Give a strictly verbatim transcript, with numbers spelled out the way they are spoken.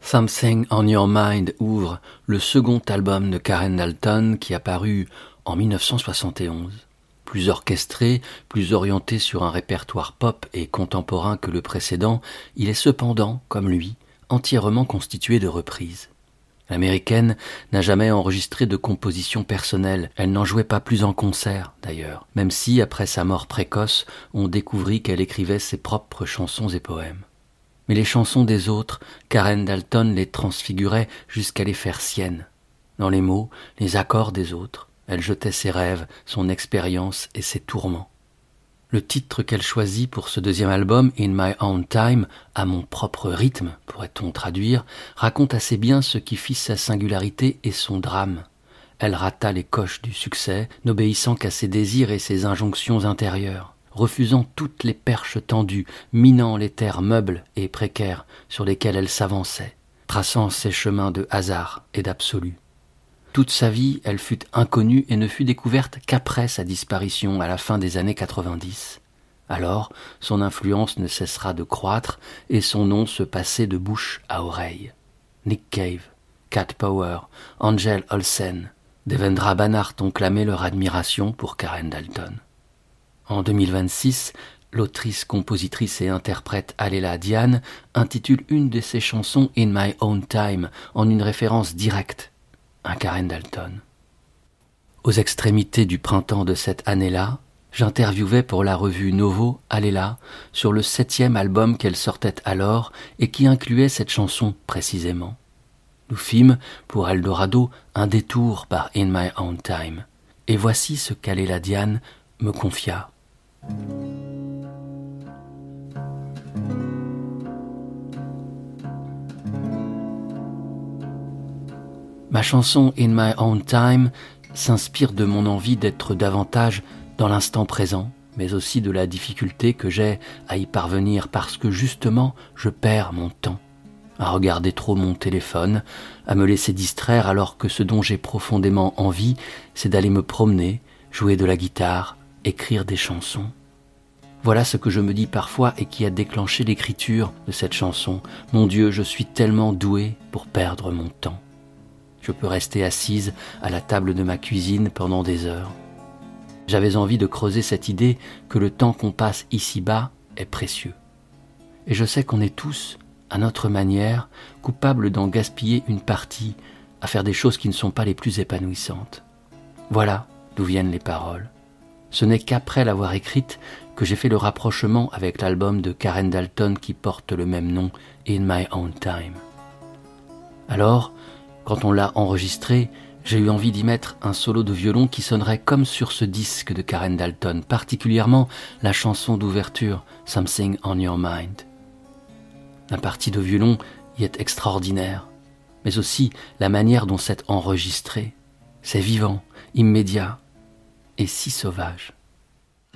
Something on Your Mind ouvre le second album de Karen Dalton qui a paru en dix-neuf cent soixante et onze. Plus orchestré, plus orienté sur un répertoire pop et contemporain que le précédent, il est cependant, comme lui, entièrement constitué de reprises. L'américaine n'a jamais enregistré de composition personnelle, elle n'en jouait pas plus en concert d'ailleurs, même si, après sa mort précoce, on découvrit qu'elle écrivait ses propres chansons et poèmes. Mais les chansons des autres, Karen Dalton les transfigurait jusqu'à les faire siennes. Dans les mots, les accords des autres, elle jetait ses rêves, son expérience et ses tourments. Le titre qu'elle choisit pour ce deuxième album, In My Own Time, à mon propre rythme, pourrait-on traduire, raconte assez bien ce qui fit sa singularité et son drame. Elle rata les coches du succès, n'obéissant qu'à ses désirs et ses injonctions intérieures, refusant toutes les perches tendues, minant les terres meubles et précaires sur lesquelles elle s'avançait, traçant ses chemins de hasard et d'absolu. Toute sa vie, elle fut inconnue et ne fut découverte qu'après sa disparition à la fin des années quatre-vingt-dix. Alors, son influence ne cessera de croître et son nom se passait de bouche à oreille. Nick Cave, Cat Power, Angel Olsen, Devendra Banhart ont clamé leur admiration pour Karen Dalton. En deux mille vingt-six, l'autrice, compositrice et interprète Aléla Diane intitule une de ses chansons In My Own Time en une référence directe à Karen Dalton. Aux extrémités du printemps de cette année-là, j'interviewais pour la revue Novo Aléla sur le septième album qu'elle sortait alors et qui incluait cette chanson précisément. Nous fîmes, pour Eldorado, un détour par In My Own Time. Et voici ce qu'Aléla Diane me confia. Ma chanson In My Own Time s'inspire de mon envie d'être davantage dans l'instant présent, mais aussi de la difficulté que j'ai à y parvenir parce que justement je perds mon temps, à regarder trop mon téléphone, à me laisser distraire alors que ce dont j'ai profondément envie, c'est d'aller me promener, jouer de la guitare, écrire des chansons. Voilà ce que je me dis parfois et qui a déclenché l'écriture de cette chanson. Mon Dieu, je suis tellement doué pour perdre mon temps. Je peux rester assise à la table de ma cuisine pendant des heures. J'avais envie de creuser cette idée que le temps qu'on passe ici-bas est précieux. Et je sais qu'on est tous, à notre manière, coupables d'en gaspiller une partie, à faire des choses qui ne sont pas les plus épanouissantes. Voilà d'où viennent les paroles. Ce n'est qu'après l'avoir écrite que j'ai fait le rapprochement avec l'album de Karen Dalton qui porte le même nom, In My Own Time. Alors, quand on l'a enregistré, j'ai eu envie d'y mettre un solo de violon qui sonnerait comme sur ce disque de Karen Dalton, particulièrement la chanson d'ouverture Something on Your Mind. La partie de violon y est extraordinaire, mais aussi la manière dont c'est enregistré. C'est vivant, immédiat et si sauvage.